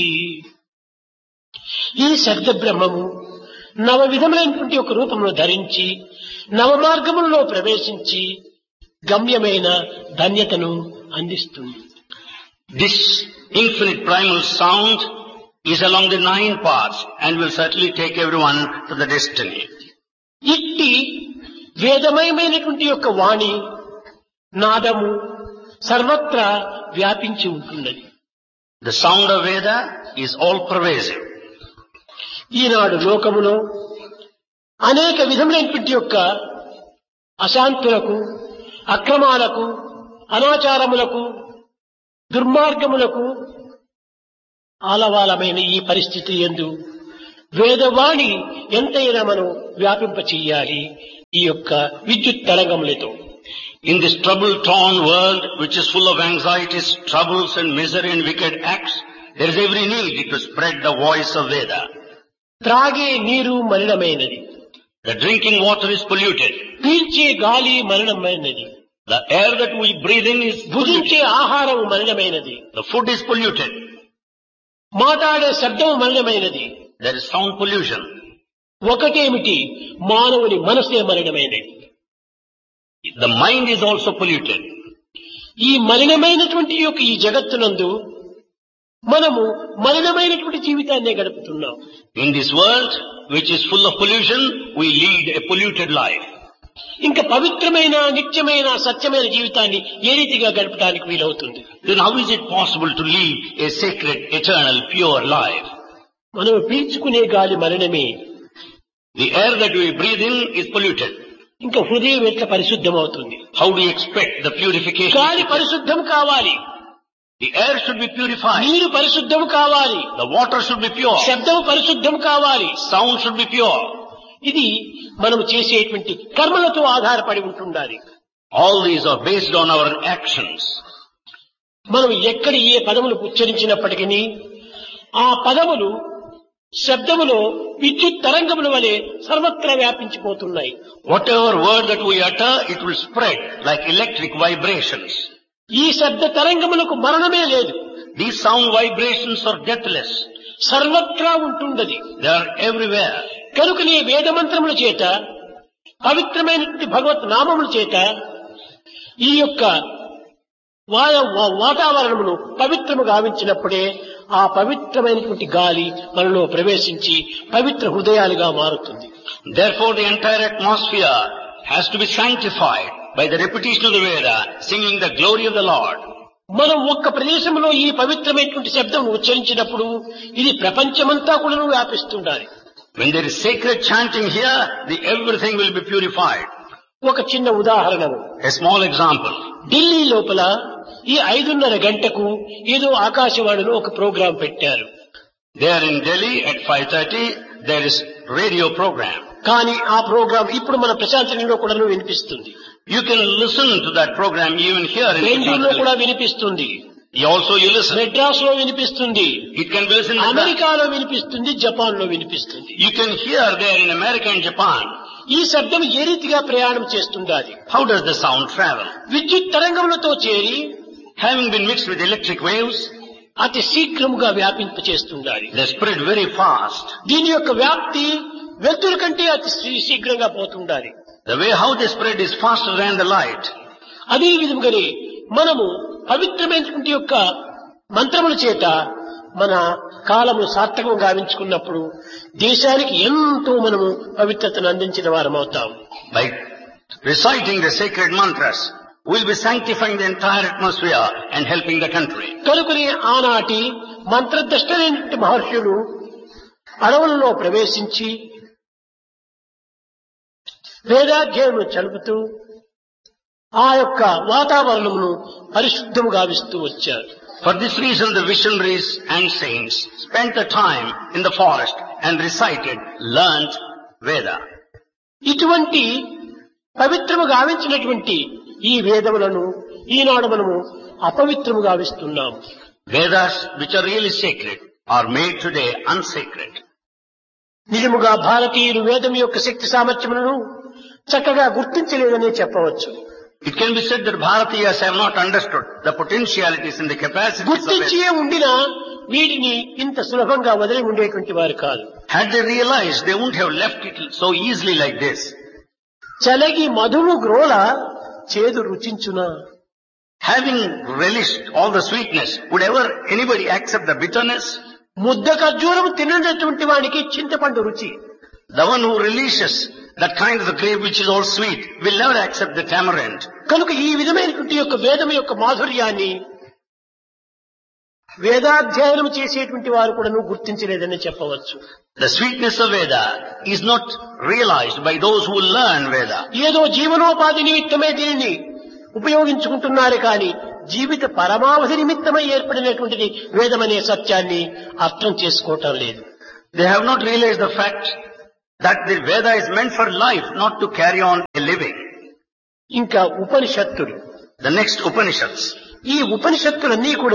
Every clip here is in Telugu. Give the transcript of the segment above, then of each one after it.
ఈ శబ్ద బ్రహ్మము నవ విధములైనటువంటి ఒక రూపమును ధరించి నవ మార్గములలో ప్రవేశించి గమ్యమైన ధన్యతను అందిస్తుంది. This infinite primal sound is along the 9 paths and will certainly take everyone to the destiny. ఇట్టి వేదమయమైనటువంటి యొక్క వాణి నాదము సర్వత్రా వ్యాపించి ఉంటున్నది. The sound of Veda is all pervasive. ఈనాడు లోకములో అనేక విధములైనటువంటి యొక్క అశాంతులకు, అక్రమాలకు, అనాచారములకు, దుర్మార్గములకు ఆలవాలమైన ఈ పరిస్థితి యందు వేదవాణి ఎంతైనా మనం వ్యాపింప చెయ్యాలి ఈ యొక్క విద్యుత్ తరంగములతో. In this trouble-torn world which is full of anxieties, troubles and misery and wicked acts, there is every need to spread the voice of Veda. త్రాగే నీరు మలినమైనది, The drinking water is polluted. పీల్చే గాలి మలినమైనది, The air that we breathe in is భుజించే polluted. ఆహారం మలినమైనది, The food is polluted. మాట్లాడే శబ్దం మలినమైనది. There is sound pollution. ఒకటేమిటి, మానవుని మనసే మలినమైనది. The mind is also polluted. ఈ మలినమైనటువంటి యొక్క ఈ జగత్తునందు మనము మలినమైనటువంటి జీవితాన్నే గడుపుతున్నాం. In this world which is full of pollution, we lead a polluted life. ఇంకా పవిత్రమైన, నిత్యమైన, సత్యమైన జీవితాన్ని ఏ రీతిగా గడపడానికి వీలవుతుంది? Then how is it possible to lead a sacred, eternal, pure life? మనం పీల్చుకునే గాలి మలినమే. The air that we breathe in is polluted. ఇంకా హృదయం ఎట్లా పరిశుద్ధమవుతుంది? How do you expect the purification? గాలి పరిశుద్ధం కావాలి, The air should be purified. నీరు పరిశుద్ధం కావాలి, The water should be pure. శబ్దం పరిశుద్ధం కావాలి. Sound should be pure. ఇది మనం చేసేటువంటి కర్మలతో ఆధారపడి ఉంటుండాలి. All these are based on our actions. మనం ఎక్కడ ఏ పదములు ఉచ్చరించినప్పటికీ ఆ పదములు శబ్దములో విద్యుత్ తరంగముల వలె సర్వత్రా వ్యాపించిపోతున్నాయి. Whatever word that we utter, it will spread like electric vibrations. ఈ శబ్ద తరంగములకు మరణమే లేదు, These sound vibrations are deathless. సర్వత్రా ఉంటుండది. They are everywhere. కనుకనే వేదమంత్రముల చేత, పవిత్రమైనటువంటి భగవత్ నామముల చేత ఈ యొక్క వాతావరణమును పవిత్రము గావించినప్పుడే ఆ పవిత్రమైనటువంటి గాలి మనలో ప్రవేశించి పవిత్ర హృదయాలుగా మారుతుంది. Therefore the entire atmosphere has to be sanctified by the repetition of the Veda, singing the glory of the Lord. మనం ఒక్క ప్రదేశంలో ఈ పవిత్రమైనటువంటి శబ్దం ఉచ్చరించినప్పుడు ఇది ప్రపంచమంతా కూడా వ్యాపిస్తుండాలి. When there is sacred chanting here, everything will be purified. ఒక చిన్న ఉదాహరణము, A small example. ఢిల్లీ లోపల ఈ 5:30 గంటకు ఏదో ఆకాశవాణిలో ఒక ప్రోగ్రాం పెట్టారు. There in Delhi at 5:30, there is radio program. కానీ ఆ ప్రోగ్రాం ఇప్పుడు మన ప్రశాంతంలో కూడా వినిపిస్తుంది. You can listen to that program even here in బెంగళూరులో Delhi. కూడా వినిపిస్తుంది, You listen. మెడ్రాస్ లో వినిపిస్తుంది, It can be listened in అమెరికాలో వినిపిస్తుంది, జపాన్ లో వినిపిస్తుంది. You can hear there in America and Japan. ఈ శబ్దం ఏ రీతిగా ప్రయాణం చేస్తుండాలి? How does the sound travel? విద్యుత్ తరంగములతో చేరి Having been mixed with electric waves, అతి శీఘ్రముగా వ్యాపింప చేస్తుండాలి. they spread very fast. దీని యొక్క వ్యాప్తి వెలుతురు కంటే అతి శీఘ్రంగా పోతుండాలి. The way how they spread is faster than the light. అదే విధముగానే మనము పవిత్రమైనటువంటి యొక్క మంత్రముల చేత మన కాలము సార్థకం గావించుకున్నప్పుడు దేశానికి ఎంతో మనము పవిత్రతను అందించిన వారం అవుతాం. By reciting the sacred mantras, we'll be sanctifying the entire atmosphere and helping the country. కనుకనే ఆనాటి మంత్రద్రష్టలైనటువంటి మహర్షులు అడవులలో ప్రవేశించి వేదాధ్యయనం చలుపుతూ ఆ యొక్క వాతావరణమును పరిశుద్ధము గావిస్తూ వచ్చారు. For this reason, the visionaries and saints spent the time in the forest and recited, learnt Veda. ఇటువంటి పవిత్రము గావించినటువంటి ఈ వేదములను ఈనాడు మనము అపవిత్రము గావిస్తున్నాము. Vedas, which are really sacred, are made today unsacred. నిజముగా భారతీయులు వేదం యొక్క శక్తి సామర్థ్యములను చక్కగా గుర్తించలేదనే చెప్పవచ్చు. It can be said that Bharatiyas have not understood the potentialities and the capacities of గుర్తించే Veda. ఉండినా వీటిని ఇంత సులభంగా వదిలి ఉండేటువంటి వారు కాదు. Had they realized, they wouldn't have left it so easily like this. చలగి మధువు గ్రోల చేదు రుచించునా. Having relished all the sweetness, would ever anybody accept the bitterness? ముద్ద ఖర్జూరం తిననటువంటి వానికి చింతపండు రుచి. The one who relishes that kind of the grape which is all sweet will never accept the tamarind. కనుక ఈ విధమైనటువంటి యొక్క వేదం యొక్క మాధుర్యాన్ని వేదాధ్యయనం చేసేటువంటి వారు కూడా గుర్తించలేదని చెప్పవచ్చు. The sweetness of Veda is not realized by those who learn Veda. ఏదో జీవనోపాధి నిమిత్తమే దీనిని ఉపయోగించుకుంటున్నారు కానీ జీవిత పరమావధి నిమిత్తమై ఏర్పడినటువంటిది వేదమనే సత్యాన్ని అర్థం చేసుకోవటం లేదు. They have not realized the fact that the Veda is meant for life, not to carry on a living. ఇంకా ఉపనిషత్తులు, The next Upanishads. ఈ ఉపనిషత్తులన్నీ కూడా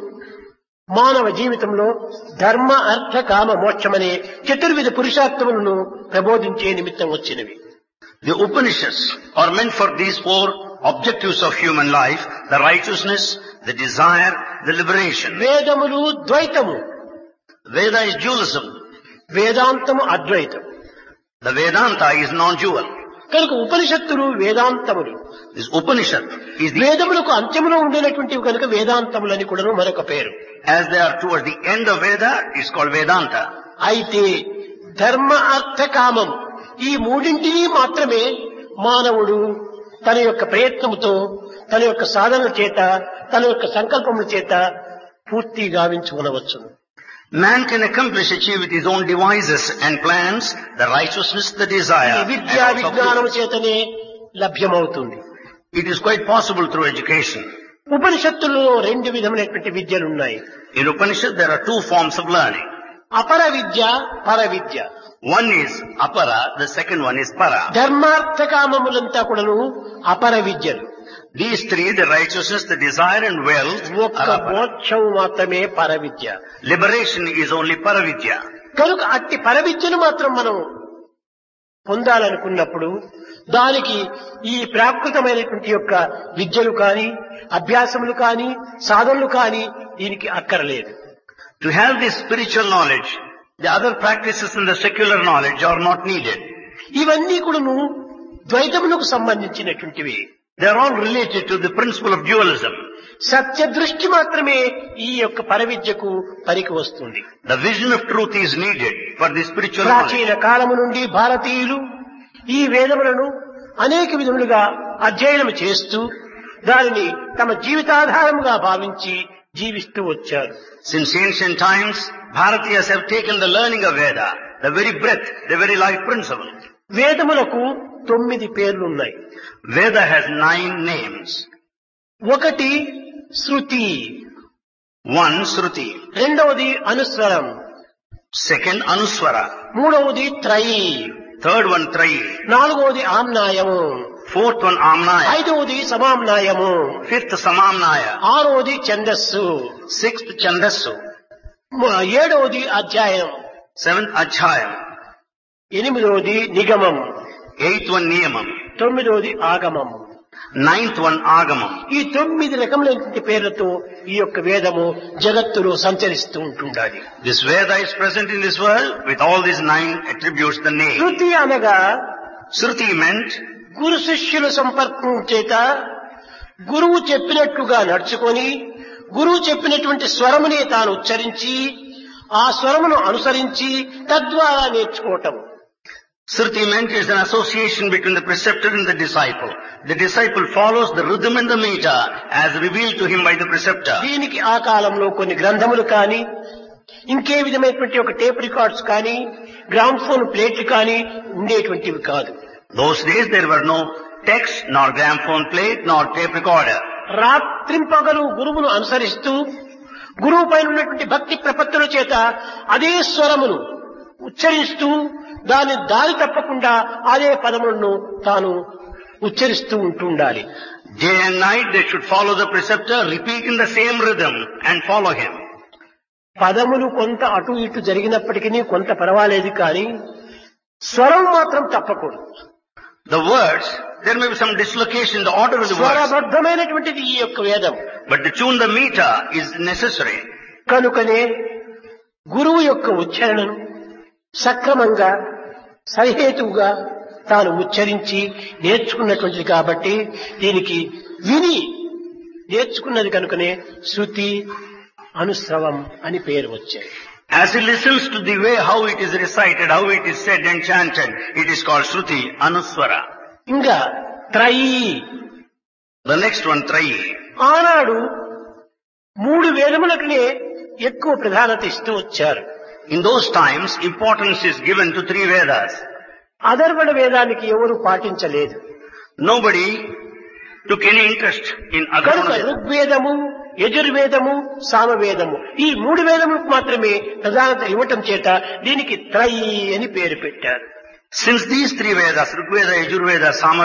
మానవ జీవితంలో ధర్మ అర్థ కామ మోక్షమనే చతుర్విధ పురుషార్థములను ప్రబోధించే నిమిత్తం వచ్చినవి. The Upanishads are meant for these four objectives of human life: the righteousness, the desire, the liberation. వేదములు ద్వైతము, Veda is dualism. వేదాంతము అద్వైతం. The Vedanta is non-dual. కనుక ఉపనిషత్తులు వేదాంతములు. This Upanishad is the, వేదములకు అంత్యములో ఉండేటటువంటివి కనుక వేదాంతములని కూడా మరొక పేరు. as they are towards the end of Veda, it's called Vedanta. అయితే ధర్మ అర్థ కామం ఈ మూడింటిని మాత్రమే మానవుడు తన యొక్క ప్రయత్నముతో, తన యొక్క సాధనల చేత, తన యొక్క సంకల్పముల చేత పూర్తి గావించుకొనవచ్చును. Man can accomplish, achieve with his own devices and plans, the righteousness, the desire. విద్యా విజ్ఞానము చేతనే లభ్యమవుతుంది. It is quite possible through education. ఉపనిషత్తుల్లో రెండు విధమైనటువంటి విద్యలు ఉన్నాయి. In Upanishad, there are two forms of learning. అపర విద్య, పర విద్య. One is apara, the second one is para. ధర్మార్థ కామములంతా కూడాను అపర విద్యలు. These three, the righteousness, the desire and wealth, ఒక్క are apara. మోక్షం మాత్రమే పర విద్య. Liberation is only paravidya. కనుక అట్టి పర విద్యను మాత్రం మనం పొందాలనుకున్నప్పుడు దానికి ఈ ప్రాకృతమైనటువంటి యొక్క విద్యలు కానీ, అభ్యాసములు కానీ, సాధనలు కానీ దీనికి అక్కరలేదు. To have this spiritual knowledge, the other practices in the secular knowledge are not needed. ఇవన్నీ కూడాను ద్వైతములకు సంబంధించినటువంటివి. They are all related to the principle of dualism. సత్య దృష్టి మాత్రమే ఈ యొక్క పరవిద్యకు పనికి వస్తుంది. The vision of truth is needed for the spiritual knowledge. ప్రాచీన కాలము నుండి భారతీయులు ఈ వేదములను అనేక విధములుగా అధ్యయనం చేస్తూ దానిని తమ జీవితాధారముగా భావించి జీవిస్తూ వచ్చారు. Since ancient times, Bharatiyas have taken the learning of Veda, the very breath, the very life principle. వేదములకు 9 పేర్లున్నాయి. Veda has 9 names. ఒకటి శృతి, 1 Shruti, రెండవది అనుస్వరం, second Anuswara, మూడవది త్రయి, third one Trayi, నాలుగవది ఆమ్నాయము, fourth one Amnaya, ఐదవది సమామ్నాయము, fifth Samamnaya, ఆరవది ఛందస్సు, sixth Chandasu, ఏడవది అధ్యాయం, seventh Ajhayam, ఎనిమిదవది నిగమం, eighth one Niyamam, తొమ్మిదవది ఆగమం. ninth one Agamam. ఈ 9 రకములైన పేర్లతో ఈ యొక్క వేదము జగత్తులో సంచరిస్తూ ఉంటుండాలి. This Veda is present in this world with all these 9 attributes, the name. శృతి అనగా Shruti meant గురు శిష్యుల సంపర్కం చేత గురువు చెప్పినట్లుగా నడుచుకొని గురువు చెప్పినటువంటి స్వరమునే తాను ఉచ్చరించి ఆ స్వరమును అనుసరించి తద్వారా నేర్చుకోవటం. Shruti meant is an association between the preceptor and the disciple. The disciple follows the rhythm and the meter as revealed to him by the preceptor. దీనికి ఆ కాలంలో కొన్ని గ్రంథములు కానీ ఇంకే విధమైనటువంటి ఒక టేప్ రికార్డ్స్ కానీ గ్రామ్ఫోన్ ప్లేట్లు కానీ ఉండేటువంటివి కాదు. Those days there were no text, nor gramophone plate, nor tape recorder. రాత్రింపగలు గురువును అనుసరిస్తూ గురువు పైన ఉన్నటువంటి భక్తి ప్రపత్తుల చేత అదే స్వరమును ఉచ్చరిస్తూ దాని దారి తప్పకుండా అదే పదములను తాను ఉచ్చరిస్తూ ఉంటుండాలి. Day and night they should follow the preceptor, repeating the same rhythm and follow him. పదములు కొంత అటు ఇటు జరిగినప్పటికీ కొంత పర్వాలేదు కానీ స్వరం మాత్రం తప్పకూడదు. The words, there may be some dislocation in the order of the words, స్వరబద్ధమైనటువంటిది ఈ యొక్క వేదం. but to tune the meter is necessary. కనుకనే గురువు యొక్క ఉచ్చారణను సక్రమంగా సహేతువుగా తాను ఉచ్చరించి నేర్చుకున్నటువంటిది కాబట్టి దీనికి విని నేర్చుకున్నది కనుకనే శృతి అనుశ్రవం అని పేరు వచ్చాయి. As he listens to the way how it is recited, how it is said and chanted, it is called Shruti, Anuswara. ఇంకా త్రయీ, The next one, Trayi. ఆనాడు 3 వేదములకునే ఎక్కువ ప్రాధాన్యత ఇస్తూ వచ్చారు. In those times, importance is given to 3 Vedas. అధర్వణ వేదానికి ఎవరు పాటించలేదు. Nobody took any interest in కనుక Atharvana Veda. ఋగ్వేదము, యజుర్వేదము, సామవేదము ఈ 3 వేదములకు మాత్రమే ప్రధానత ఇవ్వటం చేత దీనికి త్రయీ అని పేరు పెట్టారు. Since these 3 Vedas, Rigveda, Yajurveda, Samaveda,